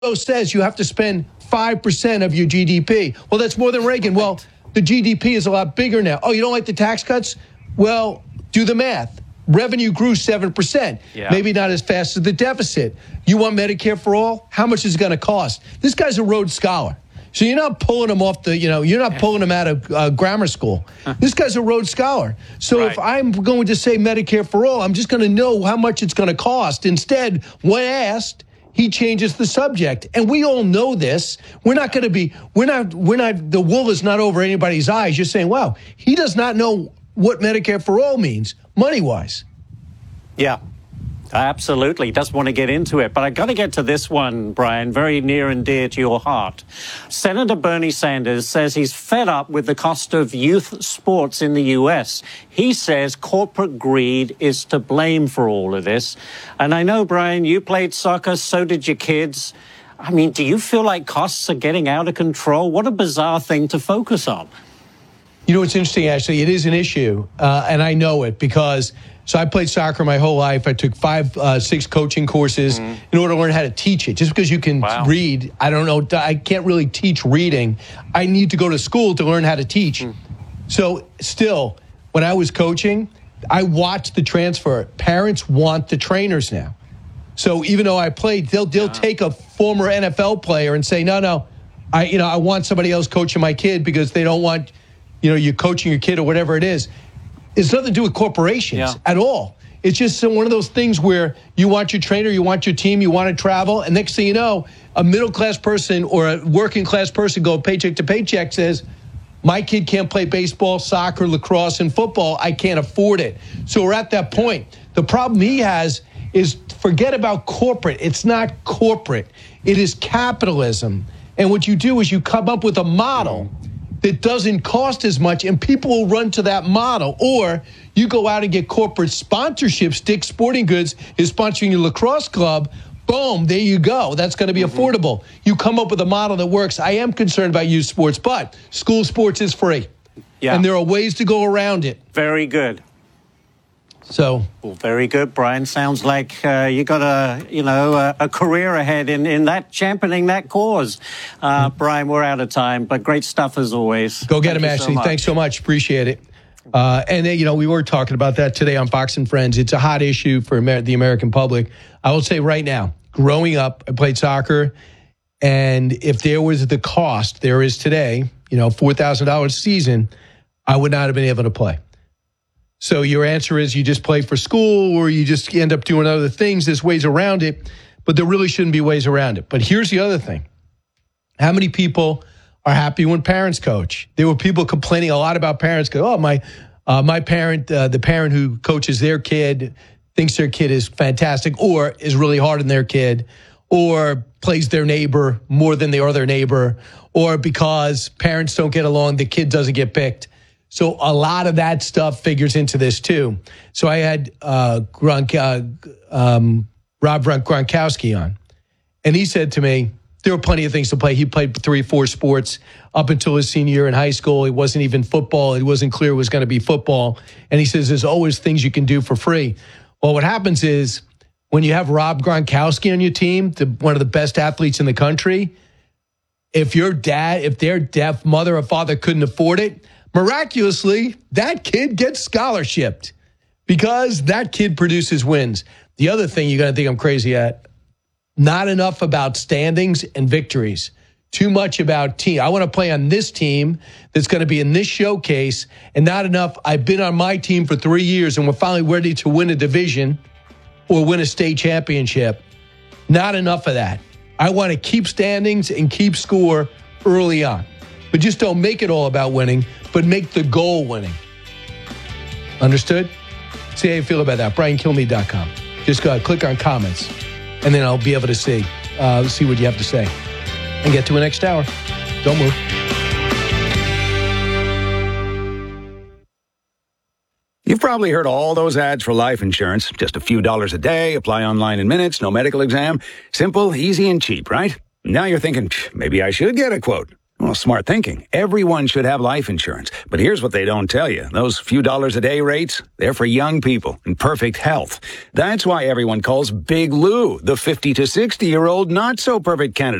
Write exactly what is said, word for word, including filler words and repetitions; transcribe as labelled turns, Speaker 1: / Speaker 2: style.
Speaker 1: says you have to spend five percent of your G D P. Well, that's more than Reagan. Well, the G D P is a lot bigger now. Oh, you don't like the tax cuts? Well, do the math. Revenue grew seven percent. Yeah. Maybe not as fast as the deficit. You want Medicare for all? How much is it going to cost? This guy's a Rhodes Scholar. So you're not pulling him off the, you know, you're not pulling him out of uh, grammar school. This guy's a Rhodes Scholar. So right. if I'm going to say Medicare for all, I'm just going to know how much it's going to cost. Instead, when asked, he changes the subject. And we all know this. We're not going to be, we're not, we're not, the wool is not over anybody's eyes. You're saying, wow, he does not know what Medicare for all means, money-wise.
Speaker 2: Yeah. Absolutely. Doesn't want to get into it. But I got to get to this one, Brian, very near and dear to your heart. Senator Bernie Sanders says he's fed up with the cost of youth sports in the U S. He says corporate greed is to blame for all of this. And I know, Brian, you played soccer, so did your kids. I mean, do you feel like costs are getting out of control? What a bizarre thing to focus on.
Speaker 1: You know, it's interesting, actually. It is an issue, uh, and I know it because... So I played soccer my whole life. I took five, uh, six coaching courses mm-hmm. in order to learn how to teach it. Just because you can wow. read, I don't know, I can't really teach reading. I need to go to school to learn how to teach. Mm. So still, when I was coaching, I watched the transfer. Parents want the trainers now. So even though I played, they'll they'll yeah. take a former N F L player and say, no, no, I you know I want somebody else coaching my kid because they don't want, you know, you coaching your kid or whatever it is. It's nothing to do with corporations yeah. at all. It's just one of those things where you want your trainer, you want your team, you want to travel, and next thing you know, a middle-class person or a working-class person go paycheck to paycheck says, my kid can't play baseball, soccer, lacrosse, and football. I can't afford it. So we're at that point. The problem he has is forget about corporate. It's not corporate. It is capitalism. And what you do is you come up with a model that doesn't cost as much, and people will run to that model. Or you go out and get corporate sponsorships. Dick's Sporting Goods is sponsoring your lacrosse club. Boom, there you go. That's going to be mm-hmm. affordable. You come up with a model that works. I am concerned about youth sports, but school sports is free. Yeah. And there are ways to go around it.
Speaker 2: Very good.
Speaker 1: So,
Speaker 2: well, very good, Brian. Sounds like uh, you got a, you know, a, a career ahead in, in that championing that cause. Uh, mm-hmm. Brian, we're out of time, but great stuff as always.
Speaker 1: Go get him, Ashley. So Thanks so much. Appreciate it. Uh, and, you know, we were talking about that today on Fox and Friends. It's a hot issue for Amer- the American public. I will say right now, growing up, I played soccer, and if there was the cost there is today, you know, four thousand dollars a season, I would not have been able to play. So your answer is you just play for school or you just end up doing other things. There's ways around it, but there really shouldn't be ways around it. But here's the other thing. How many people are happy when parents coach? There were people complaining a lot about parents. Go, oh, my uh, my parent, uh, the parent who coaches their kid thinks their kid is fantastic or is really hard on their kid or plays their neighbor more than they are their neighbor or because parents don't get along, the kid doesn't get picked. So a lot of that stuff figures into this, too. So I had uh, Gronk, uh, um, Rob Gronkowski on, and he said to me, there were plenty of things to play. He played three, four sports up until his senior year in high school. It wasn't even football. It wasn't clear it was going to be football. And he says there's always things you can do for free. Well, what happens is when you have Rob Gronkowski on your team, the, one of the best athletes in the country, if your dad, if their deaf mother or father couldn't afford it, miraculously, that kid gets scholarshiped because that kid produces wins. The other thing you're going to think I'm crazy at, not enough about standings and victories. Too much about team. I want to play on this team that's going to be in this showcase, and not enough. I've been on my team for three years, and we're finally ready to win a division or win a state championship. Not enough of that. I want to keep standings and keep score early on. But just don't make it all about winning, but make the goal winning. Understood? See how you feel about that. Brian Kilmeade dot com. Just go click on comments, and then I'll be able to see, uh, see what you have to say. And get to the next hour. Don't move.
Speaker 3: You've probably heard all those ads for life insurance. Just a few dollars a day, apply online in minutes, no medical exam. Simple, easy, and cheap, right? Now you're thinking, maybe I should get a quote. Well, smart thinking. Everyone should have life insurance. But here's what they don't tell you. Those few dollars a day rates, they're for young people in perfect health. That's why everyone calls Big Lou the fifty to sixty-year-old not-so-perfect candidate.